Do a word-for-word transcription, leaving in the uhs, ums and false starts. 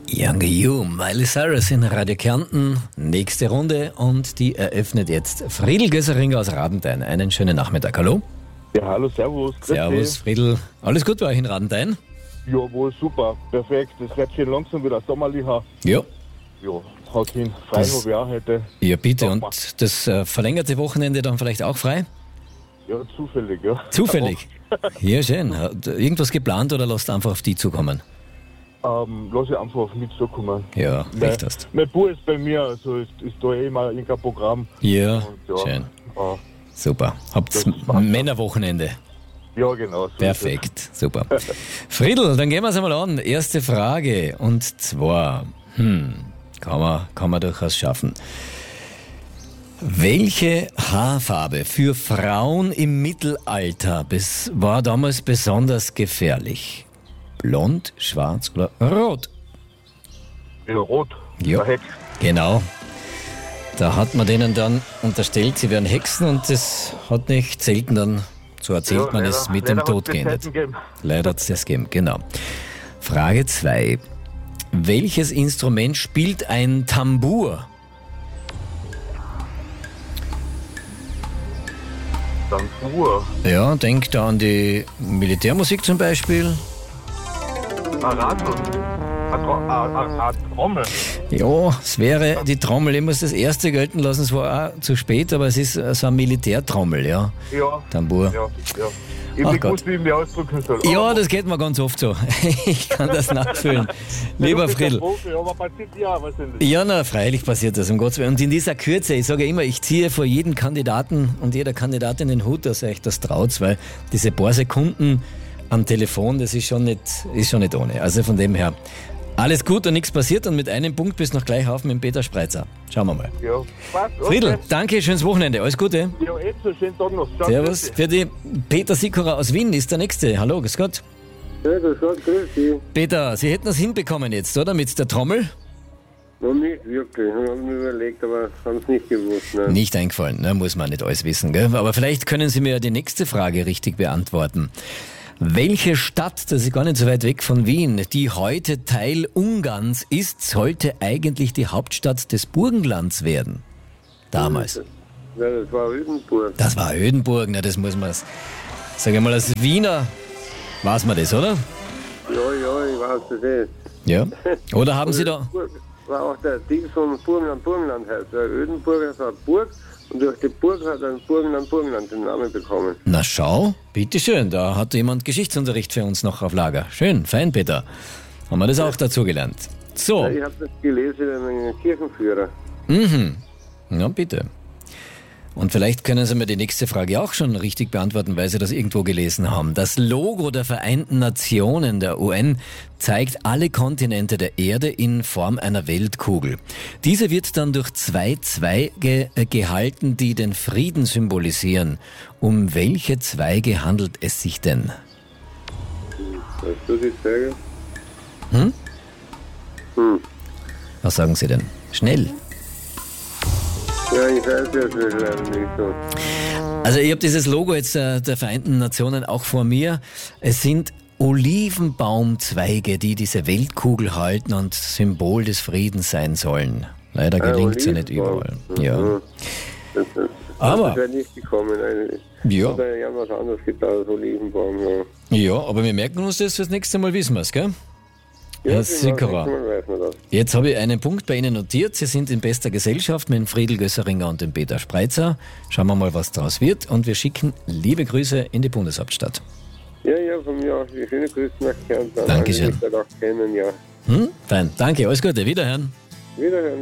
Young You, Miley Cyrus in Radio Kärnten. Nächste Runde und die eröffnet jetzt Friedl Gösseringer aus Radenthein. Einen schönen Nachmittag. Hallo. Ja, hallo, servus. Grüß Servus, dich. Friedl. Alles gut bei euch in Radenthein? Jawohl, super, perfekt. Es wird schön langsam wieder sommerlicher. Ja. Ja, haut hin. Frei Das- habe ich auch heute. Ja, bitte. Sag Und mal. das äh, verlängerte Wochenende dann vielleicht auch frei? Ja, zufällig, ja. Zufällig. Ja, schön. Hat irgendwas geplant oder lasst einfach auf die zukommen? Ähm, lass ich einfach auf mich zukommen. Ja, Mein, recht hast. mein Bub ist bei mir, also ist, ist da eh mal irgendein Programm. Ja, Und ja, schön. äh, Super. Habt Das passt. Männerwochenende. ja, genau. So Perfekt, super. Friedl, dann gehen wir es einmal an. Erste Frage. Und zwar, hm, kann man, kann man durchaus schaffen. Welche Haarfarbe für Frauen im Mittelalter bis, war damals besonders gefährlich? Blond, schwarz oder rot? ist es. Ja, rot. Ja. Der Hex. Genau. Da hat man denen dann unterstellt, sie wären Hexen und das hat nicht selten dann, so erzählt Ja, man leider- es, mit leider dem hat's Tod die geendet. Zeiten gegeben. Leider hat es das gegeben, genau. Frage zwei. Welches Instrument spielt ein Tambour? Dann Uhr. Ja, denk da an die Militärmusik zum Beispiel. Ein Radl. Ein Tro- ein- ein- ein Trommel. Ja, es wäre die Trommel. Ich muss das erste gelten lassen, es war auch zu spät, aber es ist äh, so eine Militärtrommel, ja. Ja. Tambour. Ja, ja. Ich Ach hab nicht Gott. gewusst, wie ich mich ausdrücken soll. Ja, das geht mir ganz oft so. Ich kann das nachfühlen. Lieber Friedl. Profi, aber passiert ja wahrscheinlich. Ja, na, freilich passiert das, um Gottes Willen. Und in dieser Kürze, ich sage ja immer, ich ziehe vor jedem Kandidaten und jeder Kandidatin den Hut, dass ihr euch das traut, weil diese paar Sekunden am Telefon, das ist schon nicht, ist schon nicht ohne. Also von dem her, alles gut und nichts passiert und mit einem Punkt bist du noch gleich auf mit dem Peter Spreitzer. Schauen wir mal. Ja, passt. Friedl, Okay. danke, schönes Wochenende, alles Gute. Ja, ebenso, schönen Tag noch. Ciao, Servus. grüß dich. Für die Peter Sikorer aus Wien ist der Nächste. Hallo, grüß Gott. Ja, das hat grüß dich. Peter, Sie hätten das hinbekommen jetzt, oder? Mit der Trommel? Noch nicht wirklich. Ich habe mir überlegt, aber haben es nicht gewusst. Ne? Nicht eingefallen, ne? Muss man nicht alles wissen, gell? Aber vielleicht können Sie mir die nächste Frage richtig beantworten. Welche Stadt, das ist gar nicht so weit weg von Wien, die heute Teil Ungarns ist, sollte eigentlich die Hauptstadt des Burgenlands werden? Damals. Ja, das war Ödenburg. Das war Ödenburg, ne? Das muss man, sag ich mal, als Wiener weiß man das, oder? Ja, ja, ich weiß das eh. Ja. Oder haben Sie da... Ödenburg war auch der Ding von Burgenland, Burgenland heißt. Der Ödenburg ist eine Burg und durch die Burg hat ein Burgenland, Burgenland den Namen bekommen. Na schau, bitteschön, da hat jemand Geschichtsunterricht für uns noch auf Lager. Schön, fein, Peter. Haben wir das auch dazu gelernt. So, Ja, ich habe das gelesen in einem Kirchenführer. mhm. Ja, bitte. Und vielleicht können Sie mir die nächste Frage auch schon richtig beantworten, weil Sie das irgendwo gelesen haben. Das Logo der Vereinten Nationen, der U N, zeigt alle Kontinente der Erde in Form einer Weltkugel. Diese wird dann durch zwei Zweige äh, gehalten, die den Frieden symbolisieren. Um welche Zweige handelt es sich denn? Weißt du die Frage? Hm? Hm. Was sagen Sie denn? Schnell. Ja, ich weiß jetzt nicht, leider nicht so. Also ich habe dieses Logo jetzt äh, der Vereinten Nationen auch vor mir. Es sind Olivenbaumzweige, die diese Weltkugel halten und Symbol des Friedens sein sollen. Leider Ah, gelingt es ja nicht Olivenbaum. überall. Ja. Mhm. Das, das, Aber- das wäre nicht gekommen eigentlich. Ja. Hat er ja was anderes getan als Olivenbaum, ja. Ja, aber wir merken uns das fürs nächste Mal, wissen wir es, gell? Ja, Herr genau, Sikorer. nächstes Mal weiß man das. Jetzt habe ich einen Punkt bei Ihnen notiert. Sie sind in bester Gesellschaft mit dem Friedl Gösseringer und dem Peter Spreitzer. Schauen wir mal, was daraus wird. Und wir schicken liebe Grüße in die Bundeshauptstadt. Ja, ja, von mir auch. Schöne Grüße nach Kärnten. Dankeschön. Alle, die mich da auch kennen, ja. Hm? Fein. Danke, alles Gute. Wiederhören. Wiederhören.